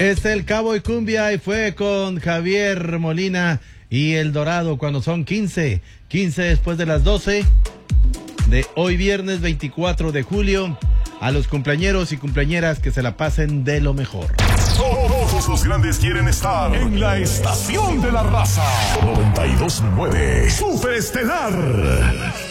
Es el Cowboy Cumbia y fue con Javier Molina y El Dorado cuando son 15 después de las 12 de hoy viernes 24 de julio. A los cumpleañeros y cumpleañeras que se la pasen de lo mejor. Todos los grandes quieren estar en la estación de la raza. 92.9 Superestelar.